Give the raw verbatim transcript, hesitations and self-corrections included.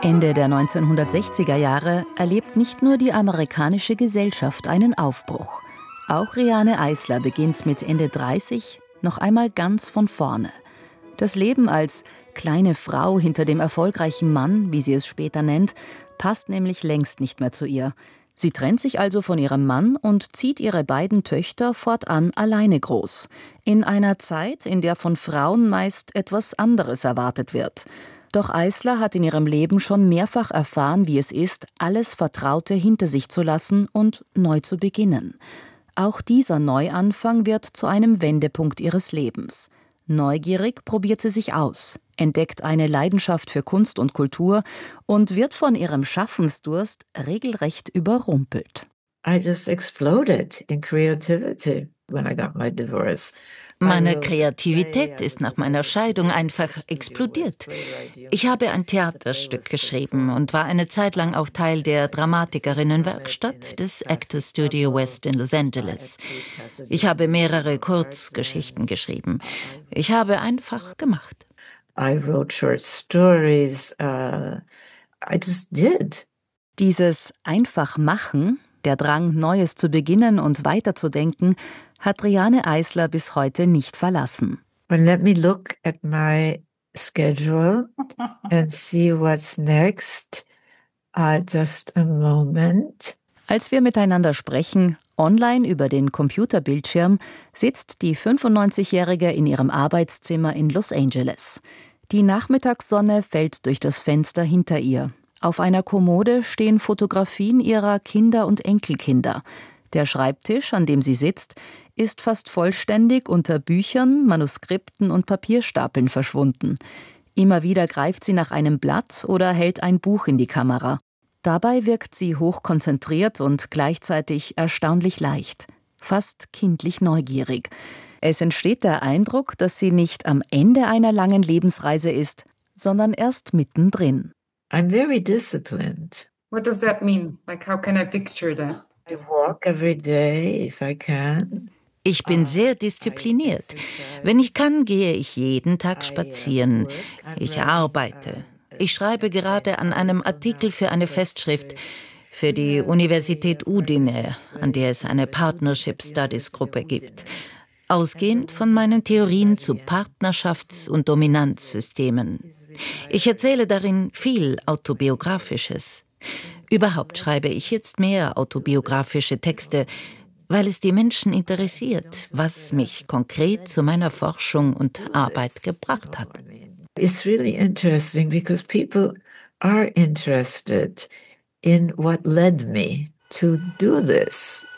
Ende der neunzehnhundertsechziger Jahre erlebt nicht nur die amerikanische Gesellschaft einen Aufbruch. Auch Riane Eisler beginnt mit Ende dreißig noch einmal ganz von vorne. Das Leben als kleine Frau hinter dem erfolgreichen Mann, wie sie es später nennt, passt nämlich längst nicht mehr zu ihr. Sie trennt sich also von ihrem Mann und zieht ihre beiden Töchter fortan alleine groß. In einer Zeit, in der von Frauen meist etwas anderes erwartet wird. Doch Eisler hat in ihrem Leben schon mehrfach erfahren, wie es ist, alles Vertraute hinter sich zu lassen und neu zu beginnen. Auch dieser Neuanfang wird zu einem Wendepunkt ihres Lebens. Neugierig probiert sie sich aus, entdeckt eine Leidenschaft für Kunst und Kultur und wird von ihrem Schaffensdurst regelrecht überrumpelt. I just exploded in creativity when I got my divorce. Meine Kreativität ist nach meiner Scheidung einfach explodiert. Ich habe ein Theaterstück geschrieben und war eine Zeit lang auch Teil der Dramatikerinnenwerkstatt des Actors Studio West in Los Angeles. Ich habe mehrere Kurzgeschichten geschrieben. Ich habe einfach gemacht. I wrote short stories. Uh, I just did. Dieses einfach machen, der Drang, Neues zu beginnen und weiterzudenken, hat Riane Eisler bis heute nicht verlassen. Well, let me look at my schedule and see what's next. Uh, just a moment. Als wir miteinander sprechen, online über den Computerbildschirm, sitzt die fünfundneunzigjährige in ihrem Arbeitszimmer in Los Angeles. Die Nachmittagssonne fällt durch das Fenster hinter ihr. Auf einer Kommode stehen Fotografien ihrer Kinder und Enkelkinder. Der Schreibtisch, an dem sie sitzt, ist fast vollständig unter Büchern, Manuskripten und Papierstapeln verschwunden. Immer wieder greift sie nach einem Blatt oder hält ein Buch in die Kamera. Dabei wirkt sie hochkonzentriert und gleichzeitig erstaunlich leicht, fast kindlich neugierig. Es entsteht der Eindruck, dass sie nicht am Ende einer langen Lebensreise ist, sondern erst mittendrin. I'm very disciplined. What does that mean? Like, how can I picture that? I walk every day if I can. Ich bin sehr diszipliniert. Wenn ich kann, gehe ich jeden Tag spazieren. Ich arbeite. Ich schreibe gerade an einem Artikel für eine Festschrift für die Universität Udine, an der es eine Partnership Studies Gruppe gibt. Ausgehend von meinen Theorien zu Partnerschafts- und Dominanzsystemen. Ich erzähle darin viel Autobiografisches. Überhaupt schreibe ich jetzt mehr autobiografische Texte, weil es die Menschen interessiert, was mich konkret zu meiner Forschung und Arbeit gebracht hat. It's really interesting because people are interested in what led me to do this.